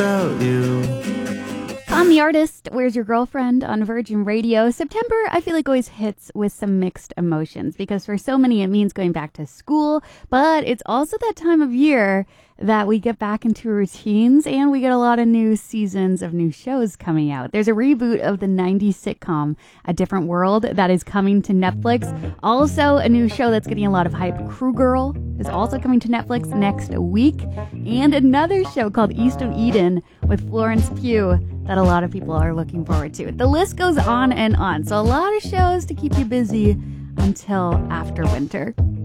About you. I'm the artist. Where's Your Girlfriend on Virgin Radio. September, I feel like always hits with some mixed emotions because for so many it means going back to school, but it's also that time of year that we get back into routines and we get a lot of new seasons of new shows coming out. There's a reboot of the 90s sitcom A Different World that is coming to Netflix. Also, a new show that's getting a lot of hype, Crew Girl, is also coming to Netflix next week. And another show called East of Eden with Florence Pugh that a lot of people are looking forward to. The list goes on and on. So a lot of shows to keep you busy until after winter.